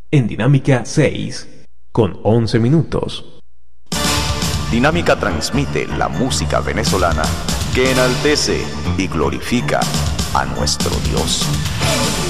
en Dinámica 6, con 11 minutos. Dinámica transmite la música venezolana que enaltece y glorifica a nuestro Dios.